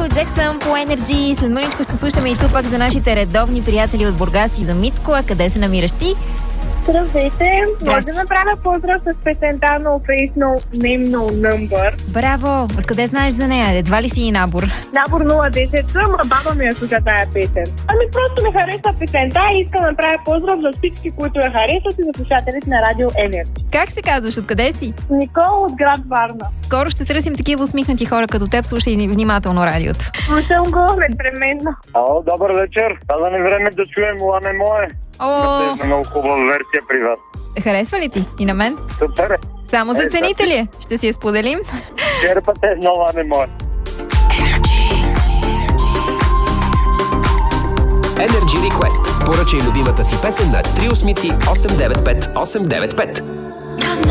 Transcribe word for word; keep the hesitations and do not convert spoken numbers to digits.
Джексън по Energy. След мъничко ще слушаме и Тупак за нашите редовни приятели от Бургас и за Митко. А къде се намираш ти? Здравейте! Може да направя поздрав с песента No Face No Name No Number. Браво! Откъде знаеш за нея? Едва ли си и набор? Набор нула десет, ама баба ми я слуша тая песен. Ами просто ми харесва песента и искам да направя поздрав за всички, които я харесват и за слушателите на Радио Energy. Как се казваш? Откъде си? Никола от град Варна. Скоро ще търсим такива усмихнати хора като теб. Слушай внимателно радиото. Слушам го непременно. Ало, добър вечер. Каза ни време да чуем Лане Мое. О, Е много хубава версия при вас. харесва ли ти? И на мен? Супер. Само за цените ли? Ще си я споделим. Черпате едно Лане Мое. Energy Request. Поръчай любимата си песен на три осем осем девет пет осем девет пет.